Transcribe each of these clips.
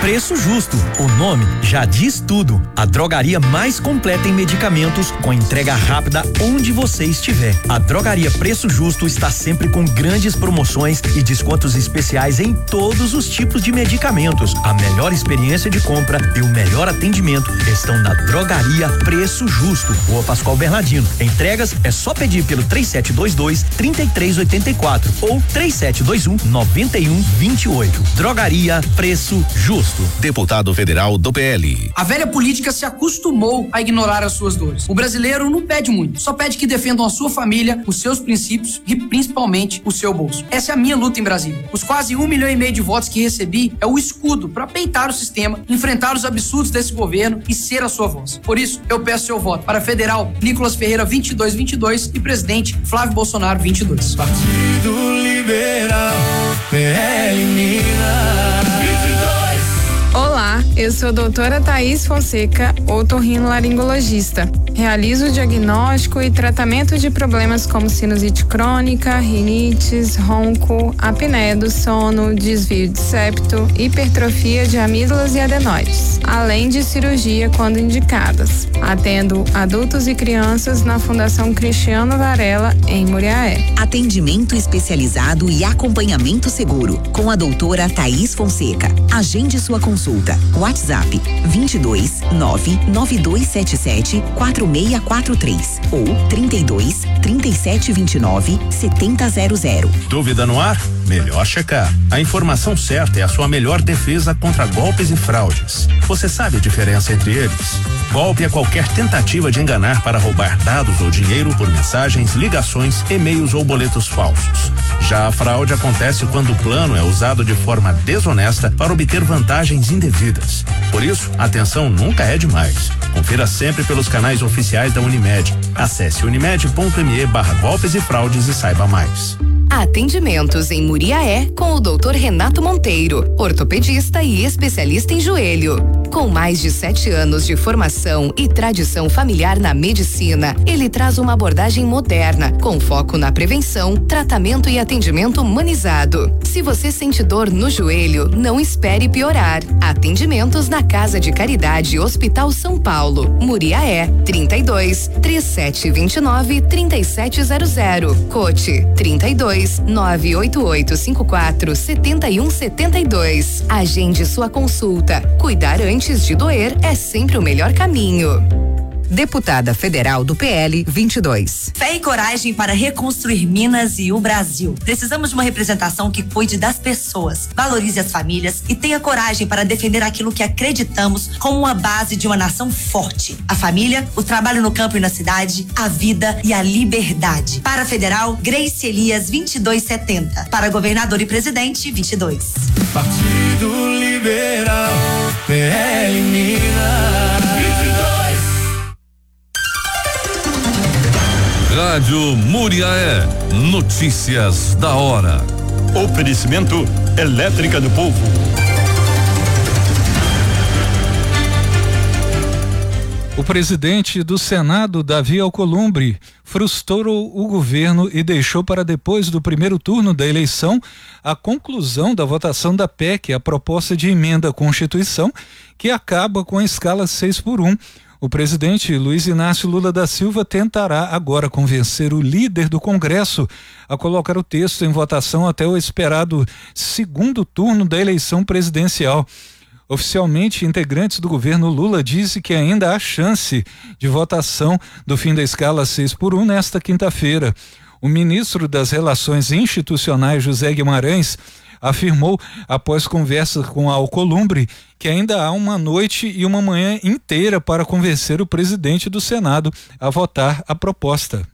Preço Justo. O nome já diz tudo. A drogaria mais completa em medicamentos, com entrega rápida onde você estiver. A Drogaria Preço Justo está sempre com grandes promoções e descontos especiais em todos os tipos de medicamentos. A melhor experiência de compra e o melhor atendimento estão na Drogaria Preço Justo, Rua Pascoal Bernardino. Entregas é só pedir pelo 3722-3384 ou 3721-9128. Drogaria Preço Justo. Deputado federal do PL. A velha política se acostumou a ignorar as suas dores. O brasileiro não pede muito, só pede que defendam a sua família, os seus princípios e principalmente o seu bolso. Essa é a minha luta em Brasília. Os quase 1,5 milhão de votos que recebi é o escudo para peitar o sistema, enfrentar os absurdos desse governo e ser a sua voz. Por isso, eu peço seu voto para Federal Nicolas Ferreira 2222 e Presidente Flávio Bolsonaro 22. Partido Liberal, PL Minas. Olá, eu sou a doutora Thaís Fonseca, otorrinolaringologista. Realizo o diagnóstico e tratamento de problemas como sinusite crônica, rinites, ronco, apneia do sono, desvio de septo, hipertrofia de amígdalas e adenoides, além de cirurgia quando indicadas. Atendo adultos e crianças na Fundação Cristiano Varela, em Muriaé. Atendimento especializado e acompanhamento seguro com a doutora Thaís Fonseca. Agende sua consulta. WhatsApp 22 99277 4643 ou 32 3729 7000. Dúvida no ar? Melhor checar. A informação certa é a sua melhor defesa contra golpes e fraudes. Você sabe a diferença entre eles? Golpe é qualquer tentativa de enganar para roubar dados ou dinheiro por mensagens, ligações, e-mails ou boletos falsos. Já a fraude acontece quando o plano é usado de forma desonesta para obter vantagens indevidas. Por isso, atenção nunca é demais. Confira sempre pelos canais oficiais da Unimed. Acesse unimed.me/golpes e fraudes e saiba mais. Atendimentos em Muriaé com o Dr. Renato Monteiro, ortopedista e especialista em joelho. Com mais de 7 anos de formação e tradição familiar na medicina, ele traz uma abordagem moderna, com foco na prevenção, tratamento e atendimento humanizado. Se você sente dor no joelho, não espere piorar. Atendimentos na Casa de Caridade Hospital São Paulo, Muriaé, 32 3729 3700. Cote 32 98854 7172. Agende sua consulta. Cuidar antes de doer é sempre o melhor caminho. Deputada federal do PL 22. Fé e coragem para reconstruir Minas e o Brasil. Precisamos de uma representação que cuide das pessoas, valorize as famílias e tenha coragem para defender aquilo que acreditamos como uma base de uma nação forte. A família, o trabalho no campo e na cidade, a vida e a liberdade. Para a federal, Grace Elias 2270. Para governador e presidente 22. Partido Liberal, PL Minas. Rádio Muriaé. Notícias da hora. Oferecimento Elétrica do Povo. O presidente do Senado, Davi Alcolumbre, frustrou o governo e deixou para depois do primeiro turno da eleição a conclusão da votação da PEC, a proposta de emenda à Constituição, que acaba com a escala 6x1. O presidente Luiz Inácio Lula da Silva tentará agora convencer o líder do Congresso a colocar o texto em votação até o esperado segundo turno da eleição presidencial. Oficialmente, integrantes do governo Lula dizem que ainda há chance de votação do fim da escala 6x1 nesta quinta-feira. O ministro das Relações Institucionais, José Guimarães, afirmou, após conversa com a Alcolumbre, que ainda há uma noite e uma manhã inteira para convencer o presidente do Senado a votar a proposta.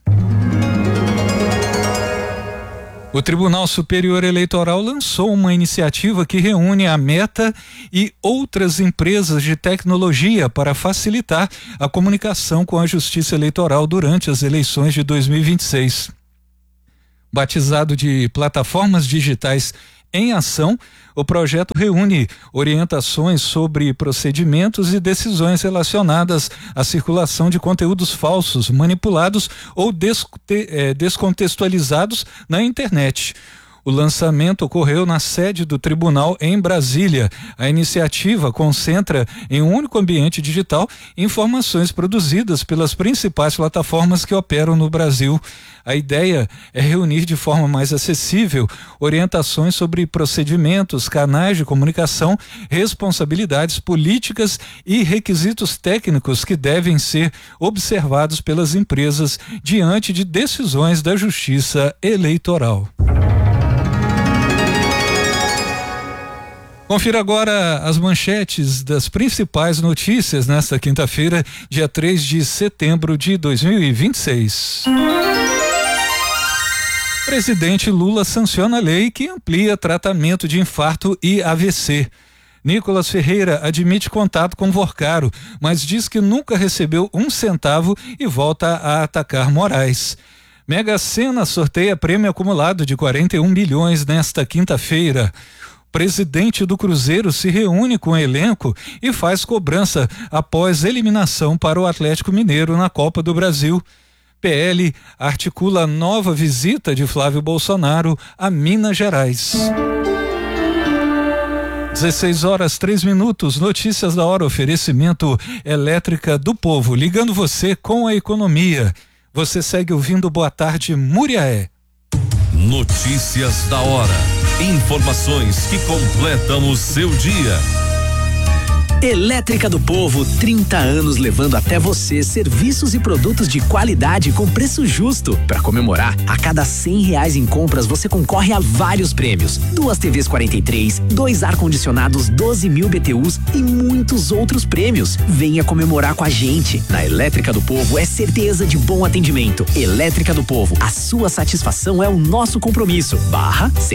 O Tribunal Superior Eleitoral lançou uma iniciativa que reúne a Meta e outras empresas de tecnologia para facilitar a comunicação com a Justiça Eleitoral durante as eleições de 2026. Batizado de Plataformas Digitais em Ação, o projeto reúne orientações sobre procedimentos e decisões relacionadas à circulação de conteúdos falsos, manipulados ou descontextualizados na internet. O lançamento ocorreu na sede do tribunal em Brasília. A iniciativa concentra em um único ambiente digital informações produzidas pelas principais plataformas que operam no Brasil. A ideia é reunir de forma mais acessível orientações sobre procedimentos, canais de comunicação, responsabilidades políticas e requisitos técnicos que devem ser observados pelas empresas diante de decisões da Justiça Eleitoral. Confira agora as manchetes das principais notícias nesta quinta-feira, dia 3 de setembro de 2026. Presidente Lula sanciona a lei que amplia tratamento de infarto e AVC. Nicolas Ferreira admite contato com Vorcaro, mas diz que nunca recebeu um centavo e volta a atacar Moraes. Mega Sena sorteia prêmio acumulado de 41 milhões nesta quinta-feira. Presidente do Cruzeiro se reúne com o elenco e faz cobrança após eliminação para o Atlético Mineiro na Copa do Brasil. PL articula nova visita de Flávio Bolsonaro a Minas Gerais. 16h03, notícias da hora, oferecimento Elétrica do Povo, ligando você com a economia. Você segue ouvindo Boa Tarde Muriaé. Notícias da hora. Informações que completam o seu dia. Elétrica do Povo, 30 anos levando até você serviços e produtos de qualidade com preço justo. Para comemorar, a cada R$100 em compras você concorre a vários prêmios: 2 TVs 43, 2 ar-condicionados 12.000 BTUs e muitos outros prêmios. Venha comemorar com a gente. Na Elétrica do Povo é certeza de bom atendimento. Elétrica do Povo, a sua satisfação é o nosso compromisso.